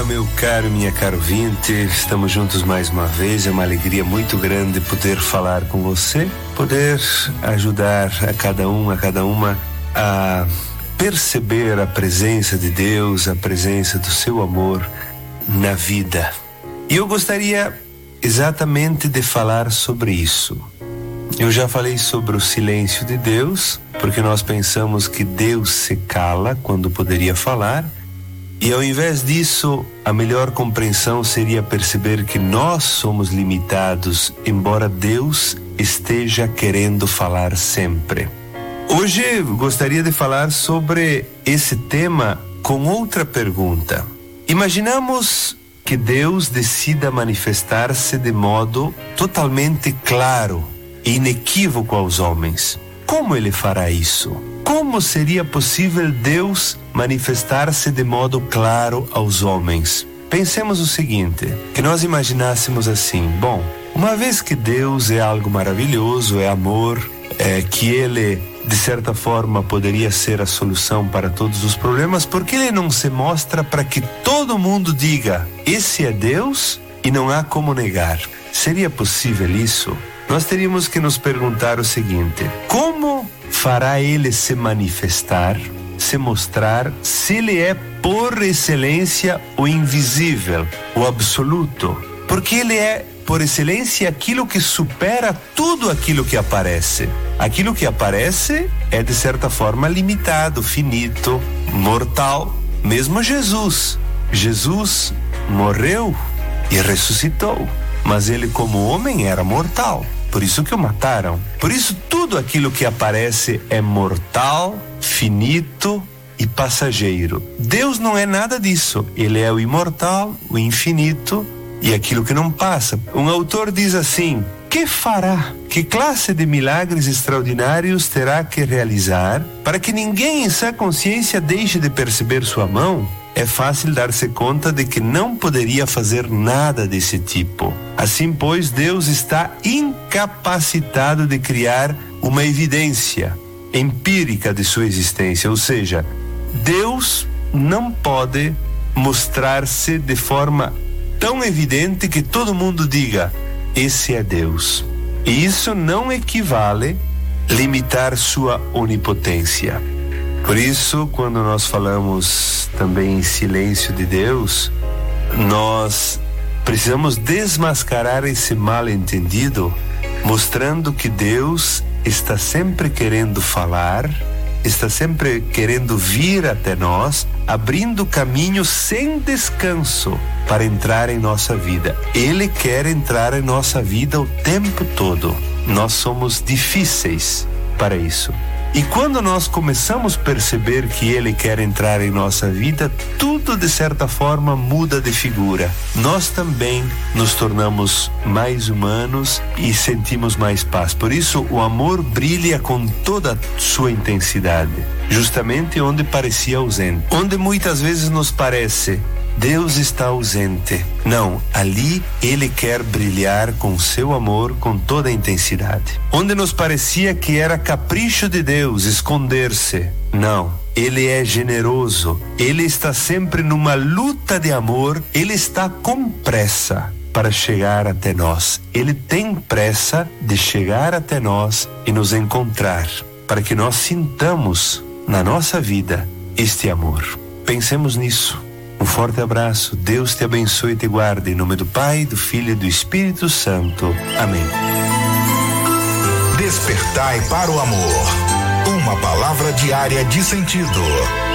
Meu caro, minha caro ouvinte, estamos juntos mais uma vez. É uma alegria muito grande poder falar com você, poder ajudar a cada um, a cada uma a perceber a presença de Deus, a presença do seu amor na vida. E eu gostaria exatamente de falar sobre isso. Eu já falei sobre o silêncio de Deus, porque nós pensamos que Deus se cala quando poderia falar. E ao invés disso, a melhor compreensão seria perceber que nós somos limitados, embora Deus esteja querendo falar sempre. Hoje eu gostaria de falar sobre esse tema com outra pergunta. Imaginamos que Deus decida manifestar-se de modo totalmente claro e inequívoco aos homens. Como ele fará isso? Como seria possível Deus manifestar-se de modo claro aos homens? Pensemos o seguinte, que nós imaginássemos assim, bom, uma vez que Deus é algo maravilhoso, é amor, que Ele, de certa forma, poderia ser a solução para todos os problemas, por que Ele não se mostra para que todo mundo diga, esse é Deus e não há como negar? Seria possível isso? Nós teríamos que nos perguntar o seguinte, como fará Ele se manifestar, se mostrar, se Ele é por excelência o invisível, o absoluto? Porque Ele é por excelência aquilo que supera tudo aquilo que aparece. Aquilo que aparece é de certa forma limitado, finito, mortal. Mesmo Jesus morreu e ressuscitou, mas Ele como homem era mortal. Por isso que o mataram. Por isso tudo aquilo que aparece é mortal, finito e passageiro. Deus não é nada disso. Ele é o imortal, o infinito e aquilo que não passa. Um autor diz assim, que fará? Que classe de milagres extraordinários terá que realizar para que ninguém em sã consciência deixe de perceber sua mão? É fácil dar-se conta de que não poderia fazer nada desse tipo. Assim, pois, Deus está incapacitado de criar uma evidência empírica de sua existência, ou seja, Deus não pode mostrar-se de forma tão evidente que todo mundo diga, esse é Deus. E isso não equivale a limitar sua onipotência. Por isso, quando nós falamos também em silêncio de Deus, nós precisamos desmascarar esse mal-entendido, mostrando que Deus está sempre querendo falar, está sempre querendo vir até nós, abrindo caminho sem descanso para entrar em nossa vida. Ele quer entrar em nossa vida o tempo todo. Nós somos difíceis para isso. E quando nós começamos a perceber que Ele quer entrar em nossa vida, tudo de certa forma muda de figura. Nós também nos tornamos mais humanos e sentimos mais paz. Por isso o amor brilha com toda a sua intensidade, justamente onde parecia ausente. Onde muitas vezes nos parece Deus está ausente. Não, ali Ele quer brilhar com seu amor com toda a intensidade. Onde nos parecia que era capricho de Deus esconder-se, não, Ele é generoso. Ele está sempre numa luta de amor. Ele está com pressa para chegar até nós. Ele tem pressa de chegar até nós e nos encontrar, para que nós sintamos na nossa vida este amor. Pensemos nisso. Um forte abraço, Deus te abençoe e te guarde, em nome do Pai, do Filho e do Espírito Santo. Amém. Despertai para o amor. Uma palavra diária de sentido.